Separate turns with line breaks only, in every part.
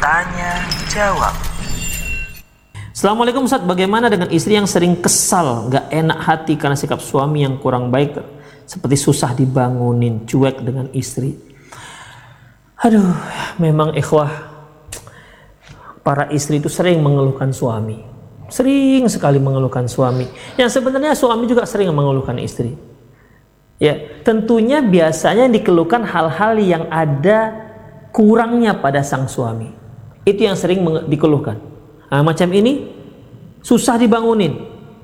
Tanya jawab.
Assalamualaikum Ustaz, bagaimana dengan istri yang sering kesal, gak enak hati karena sikap suami yang kurang baik, seperti susah dibangunin, cuek dengan istri? Aduh, memang ikhwah, para istri itu sering mengeluhkan suami, sering sekali mengeluhkan suami. Yang sebenarnya suami juga sering mengeluhkan istri. Ya, tentunya biasanya dikeluhkan hal-hal yang ada kurangnya pada sang suami. Itu yang sering dikeluhkan. Nah, macam ini susah dibangunin,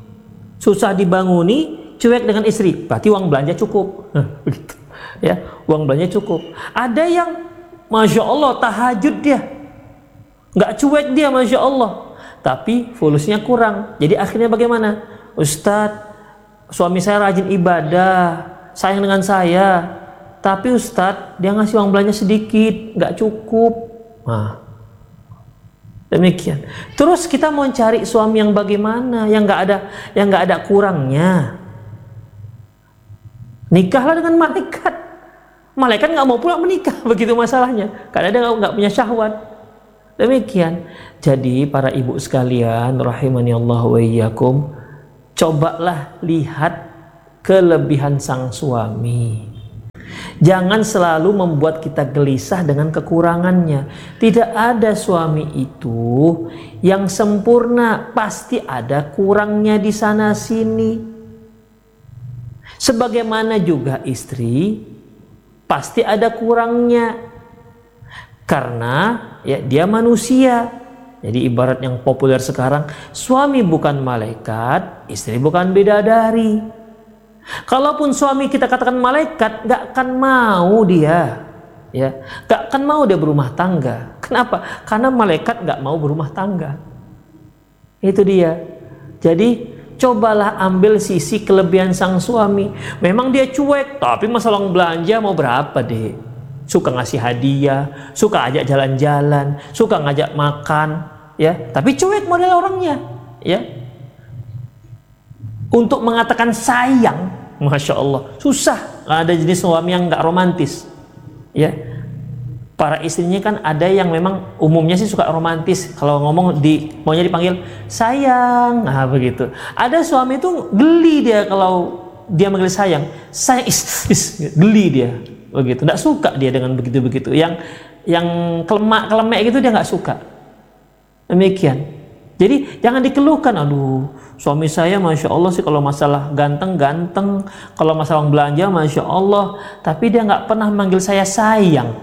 cuek dengan istri. Berarti uang belanja cukup. Begitu. Ya, uang belanja cukup. Ada yang masya Allah tahajud dia, nggak cuek dia masya Allah, tapi fulusnya kurang. Jadi akhirnya bagaimana? Ustadz, suami saya rajin ibadah, sayang dengan saya, tapi Ustadz dia ngasih uang belanja sedikit, nggak cukup. Nah, demikian. Terus kita mau cari suami yang bagaimana, yang nggak ada kurangnya. Nikahlah dengan malaikat. Malaikat nggak mau pula menikah, begitu masalahnya. Karena dia nggak punya syahwat. Demikian. Jadi para ibu sekalian, rahimani Allah wa iyyakum, cobalah lihat kelebihan sang suami. Jangan selalu membuat kita gelisah dengan kekurangannya. Tidak ada suami itu yang sempurna, pasti ada kurangnya di sana sini. Sebagaimana juga istri pasti ada kurangnya. Karena ya dia manusia. Jadi ibarat yang populer sekarang, suami bukan malaikat, istri bukan bidadari. Kalaupun suami kita katakan malaikat, gak akan mau dia, ya, gak akan mau dia berumah tangga. Kenapa? Karena malaikat gak mau berumah tangga. Itu dia. Jadi cobalah ambil sisi kelebihan sang suami. Memang dia cuek, tapi masalah belanja mau berapa deh? Suka ngasih hadiah, suka ajak jalan-jalan, suka ngajak makan, ya. Tapi cuek model orangnya, ya. Untuk mengatakan sayang, masya Allah, susah. Ada jenis suami yang nggak romantis, ya. Para istrinya kan ada yang memang umumnya sih suka romantis. Kalau ngomong maunya dipanggil sayang, nah begitu. Ada suami itu geli dia kalau dia manggil sayang, geli dia, begitu. Nggak suka dia dengan begitu-begitu. Yang kelemak gitu dia nggak suka. Demikian. Jadi jangan dikeluhkan, aduh suami saya masya Allah sih kalau masalah ganteng, kalau masalah belanja masya Allah, tapi dia nggak pernah manggil saya sayang.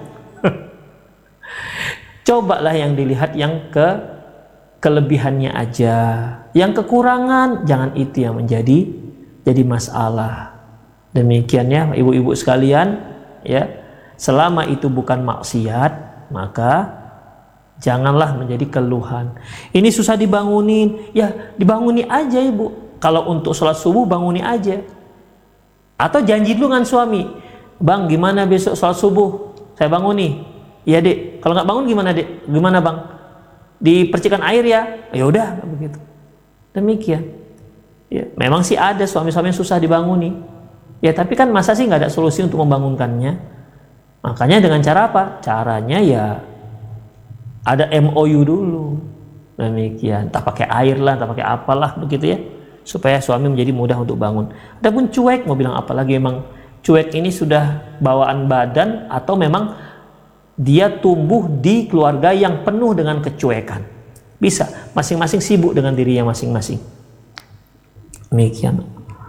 Cobalah yang dilihat yang kelebihannya aja, yang kekurangan jangan itu yang jadi masalah. Demikian ya ibu-ibu sekalian, ya, selama itu bukan maksiat maka janganlah menjadi keluhan. Ini susah dibangunin, ya dibanguni aja ibu. Kalau untuk sholat subuh banguni aja. Atau janji dulu dengan suami, bang gimana besok sholat subuh? Saya banguni. Iya dek. Kalau nggak bangun gimana dek? Gimana bang? Dipercikan air ya? Ya udah begitu. Demikian. Ya, memang sih ada suami-suami yang susah dibanguni. Ya tapi kan masa sih nggak ada solusi untuk membangunkannya? Makanya dengan cara apa? Caranya ya ada MOU dulu, demikian. Tak pakai air lah, tak pakai apalah begitu ya, supaya suami menjadi mudah untuk bangun. Adapun cuek, mau bilang apa lagi? Memang cuek ini sudah bawaan badan atau memang dia tumbuh di keluarga yang penuh dengan kecuekan? Bisa, masing-masing sibuk dengan dirinya masing-masing. Demikian.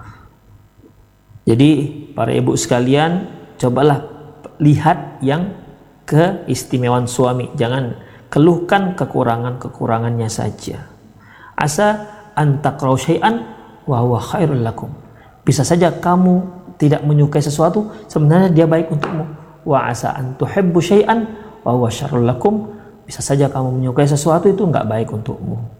Jadi para ibu sekalian, cobalah lihat yang keistimewaan suami, jangan keluhkan kekurangannya saja. Asa antakrahu syai'an wa huwa khairul lakum. Bisa saja kamu tidak menyukai sesuatu, sebenarnya dia baik untukmu. Wa asa an tuhibbu syai'an wa huwa syarrul lakum. Bisa saja kamu menyukai sesuatu itu enggak baik untukmu.